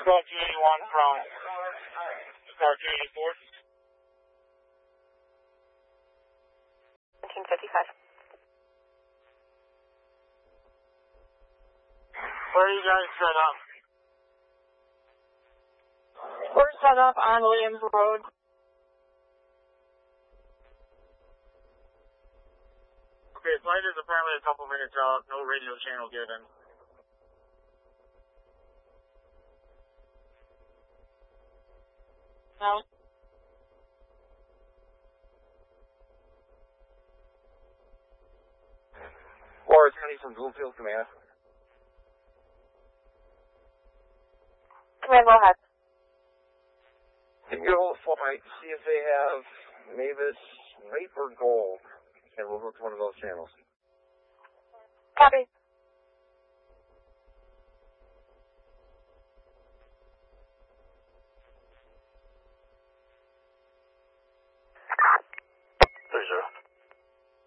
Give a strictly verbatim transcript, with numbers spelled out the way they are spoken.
Star two eighty-one from Star two eighty-four. seventeen fifty-five. Where are you guys set up? We're set up on Williams Road. Okay, flight is apparently a couple minutes out, no radio channel given. No. Forrest Honey from Bloomfield Command. Command, go ahead. Can you hold flight, see if they have Mavis, Rape, or Gold, and we'll hook to one of those channels. Copy.